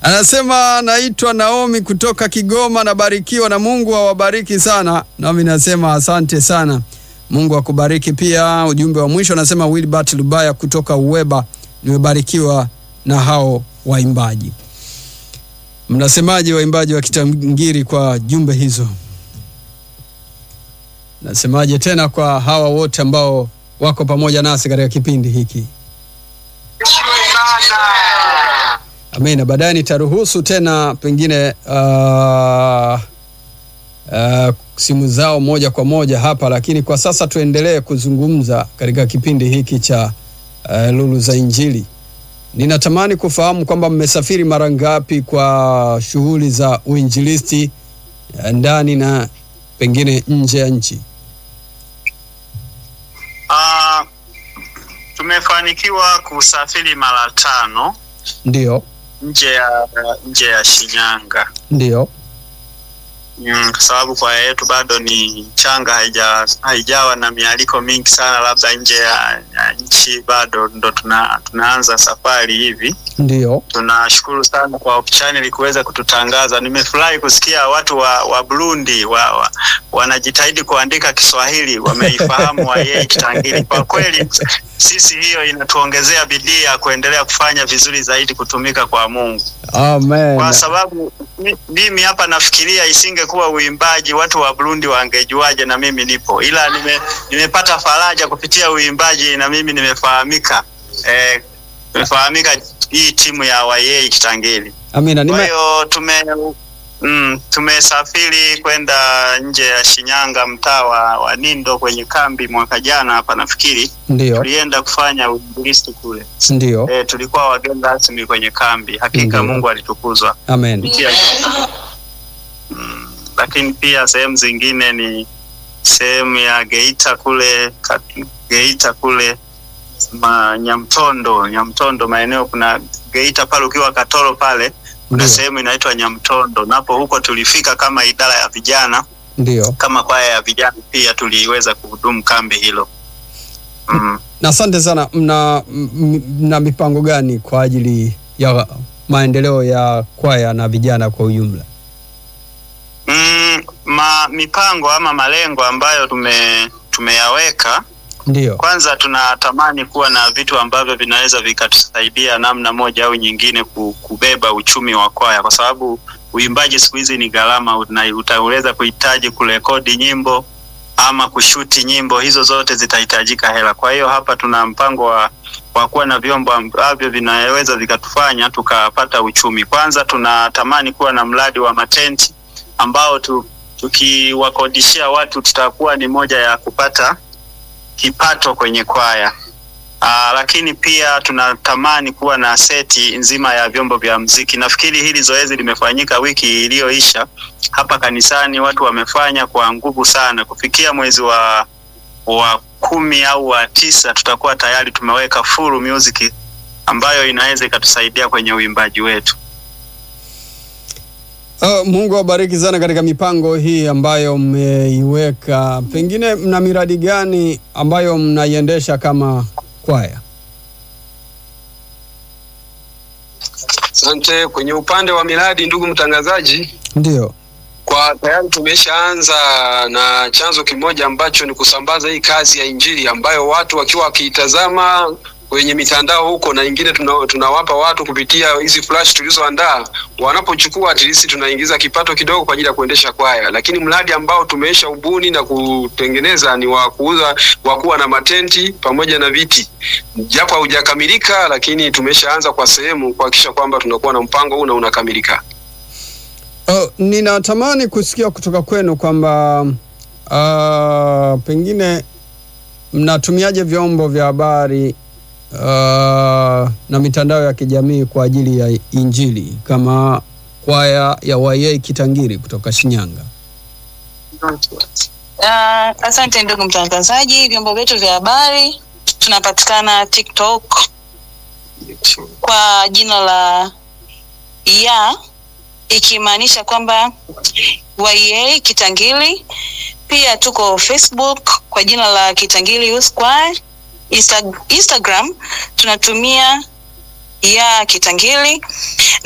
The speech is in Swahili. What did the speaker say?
Anasema naitwa Naomi kutoka Kigoma, nabarikiwa na Mungu awabariki sana. Nami nasema asante sana. Mungu akubariki pia. Ujumbe wa mwisho anasema Wilbert Lubaya kutoka Uweba, nimebarikiwa na hao waimbaji. Mnasemaje waimbaji wa Kitangiri kwa jumbe hizo? Nasemaje tena kwa hawa wote ambao wako pamoja nasi katika kipindi hiki? Amina. Baadaye nitaruhusu tena pengine simu zao moja kwa moja hapa, lakini kwa sasa tuendelee kuzungumza katika kipindi hiki cha Lulu za Injili. Ninatamani kufahamu kwamba mmesafiri mara ngapi kwa shughuli za uinjilisti ndani na pengine nje ya nchi? Tumefanikiwa kusafiri mara 5. Ndio. Nje ya Shinyanga. Ndio. Kwa sababu kwa yetu bado ni changa, haijawa na mialiko mingi sana, labda nje ya nchi bado ndo tunaanza safari hivi. Ndio. Tunashukuru sana kwa Hope Channel kuweza kututangaza. Nimefurahi kusikia watu wa Burundi wanajitahidi kuandika Kiswahili, wameifahamu YA Kitangiri. Kwa kweli sisi hiyo inatuongezea bidii ya kuendelea kufanya vizuri zaidi kutumika kwa Mungu. Amen. Kwa sababu mimi hapa nafikiria isingekuwa uimbaji watu wa Burundi wangejuaje na mimi nipo. Ila nimepata faraja kupitia uimbaji na mimi nimefahamika. Nimefahamika hii timu ya YA Kitangiri. Amina. Kwa hiyo tumesafiri kwenda nje ya Shinyanga, mtaa wa Nindo kwenye kambi mwaka jana hapa nafikiri. Ndio. Tulienda kufanya uinjilisti kule. Ndio. Tulikuwa wageni rasmi kwenye kambi. Hakika Ndiyo. Mungu alitukuzwa. Amen. Lakini pia sehemu zingine ni sehemu ya Geita kule Nyamtondo maeneo, kuna Geita pale ukiwa Katoro pale kuna sehemu inaitwa Nyamtondo, napo huko tulifika kama idara ya vijana. Ndio. Kama kwaya ya vijana pia tuliweza kuhudumu kambi hilo. Na asante sana. Mna mipango gani kwa ajili ya maendeleo ya kwaya na vijana kwa ujumla? Mipango ama malengo ambayo tumeyaweka. Ndio. Kwanza tunatamani kuwa na vitu ambavyo vinaweza vikatusaidia namna moja au nyingine kubeba uchumi wa kwaya, kwa sababu uimbaji siku hizi ni gharama. Utaweza kuhitaji kurekodi nyimbo ama kushuti nyimbo, hizo zote zitahitajika hela. Kwa hiyo hapa tuna mpango wa kuwa na vyombo ambavyo vinaweza vikatufanya tukapata uchumi. Kwanza tunatamani kuwa na mradi wa matenti ambao tukiwakodishia watu tutakuwa ni moja ya kupata kipato kwenye kwaya. Lakini pia tunatamani kuwa na seti nzima ya vyombo vya muziki. Nafikiri hili zoezi limefanyika wiki iliyoisha hapa kanisani, watu wamefanya kwa nguvu sana. Kufikia mwezi wa 10 au wa 9 tutakuwa tayari tumeweka full music ambayo inaweza ikatusaidia kwenye uimbaji wetu. Mungu awabariki sana katika mipango hii ambayo mmeiweka. Pengine mna miradi gani ambayo mnaiendesha kama kwaya? Asante. Kwenye upande wa miradi, ndugu mtangazaji, ndio kwa tayari tumeshaanza na chanzo kimoja ambacho ni kusambaza hii kazi ya Injili ambayo watu wakiwa wakiitazama kwenye mitandao huko, na nyingine tunawapa watu kupitia hizi flash tulizoandaa, wanapochukua at least tunaingiza kipato kidogo kwa ajili ya kuendesha kwaya. Lakini mradi ambao tumeisha ubuni na kutengeneza ni wa kuwa na matenti pamoja na viti, japo haujakamilika, lakini tumeshaanza kwa sehemu kuhakikisha kwamba tunakuwa na mpango huu na unakamilika. Ninatamani kusikia kutoka kwenu kwamba pengine mnatumiaje vyombo vya habari na mitandao ya kijamii kwa ajili ya Injili kama kwaya ya YA Kitangiri kutoka Shinyanga? Asante ndugu mtangazaji. Vyombo vyetu vya habari tunapatikana TikTok kwa jina la ikimaanisha kwamba YA Kitangiri. Pia tuko Facebook kwa jina la Kitangiri Youth Choir. Instagram tunatumia Kitangiri.